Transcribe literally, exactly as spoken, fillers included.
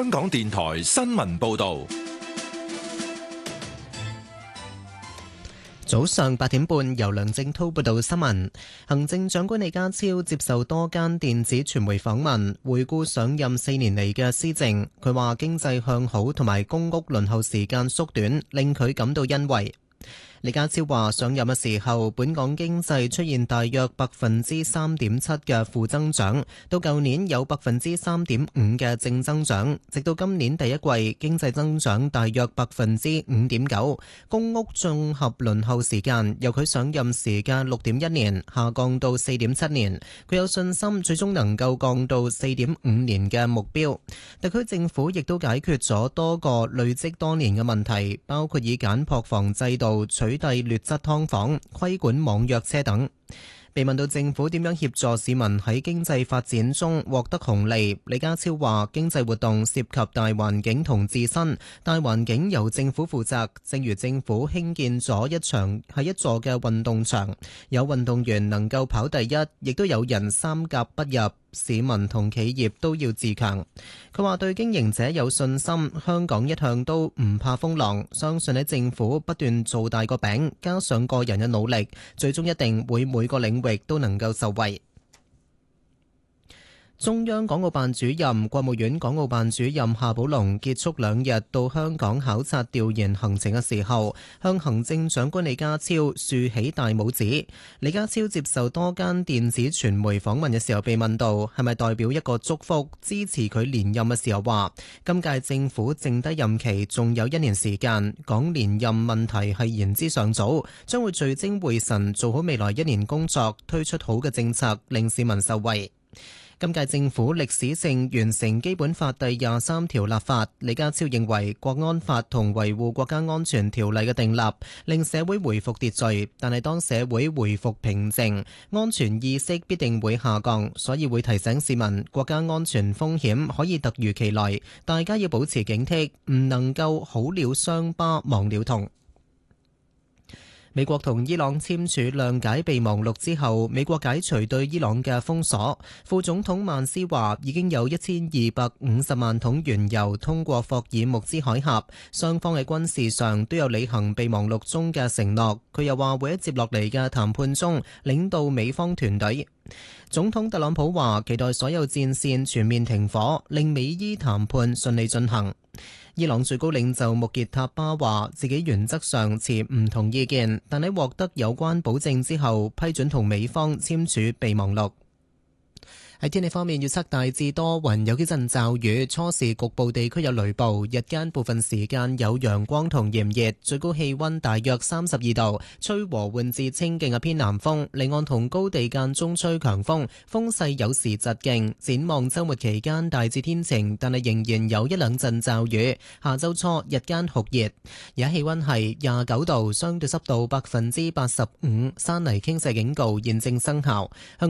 香港電台新聞報道。 早上八點半，由梁正滔報道新聞。行政長官李家超接受多間電子傳媒訪問，回顧上任四年嚟嘅施政。佢話經濟向好同埋公屋輪候時間縮短，令佢感到欣慰。李家超話上任嘅時候，本港經濟出現大約百分之三點七嘅負增長，到舊年有百分之三點五嘅正增長，直到今年第一季經濟增長大約百分之五點九。公屋綜合輪候時間由佢上任時嘅六點一年下降到四點七年，佢有信心最終能夠降到四點五年嘅目標。特區政府亦都解決咗多個累積多年嘅問題，包括以簡樸房制度取取締劣質劏房、規管網約車等。被問到政府點樣協助市民喺經濟發展中獲得紅利，李家超話經濟活動涉及大環境同自身，大環境由政府負責，正如政府興建咗一場係一座嘅運動場，有運動員能夠跑第一，亦都有人三甲不入。市民同企業都要自強。佢話對經營者有信心，香港一向都唔怕風浪，相信喺政府不斷做大個餅，加上個人嘅努力，最終一定會每個領域都能夠受惠。中央港澳辦主任、國務院港澳辦主任夏寶龍結束兩日到香港考察調研行程嘅時候，向行政長官李家超豎起大拇指。李家超接受多間電子傳媒訪問嘅時候，被問到係咪代表一個祝福支持佢連任嘅時候，話今屆政府剩低任期仲有一年時間，講連任問題係言之尚早，將會聚精會神做好未來一年工作，推出好嘅政策，令市民受惠。今屆政府歷史性完成基本法第廿三條立法，李家超認為國安法同維護國家安全條例嘅訂立令社會回復秩序，但係當社會回復平靜，安全意識必定會下降，所以會提醒市民國家安全風險可以突如其來，大家要保持警惕，唔能夠好了傷疤忘了痛。美國同伊朗簽署諒解備忘錄之後，美國解除對伊朗嘅封鎖。副總統曼斯話已經有一千二百五十萬桶原油通過霍爾木茲海峽，雙方喺軍事上都有履行備忘錄中嘅承諾。佢又話會喺接落嚟嘅談判中領導美方團隊。總統特朗普話期待所有戰線全面停火，令美伊談判順利進行。伊朗最高領袖穆傑塔巴話自己原則上持唔同意見，但喺獲得有關保證之後批准同美方簽署備忘錄。喺天氣方面，預測大致多雲，有幾陣驟雨，初時局部地區有雷暴，日間部分時間有陽光同炎熱，最高氣溫大約三十二度，吹和緩至清勁嘅偏南風，離岸同高地間中吹強風，風勢有時疾勁。展望週末期間大致天晴，但係仍然有一兩陣驟雨。下週初日間酷熱，而家氣溫係廿九度，相對濕度百分之八十五，山泥傾瀉警告現正生效。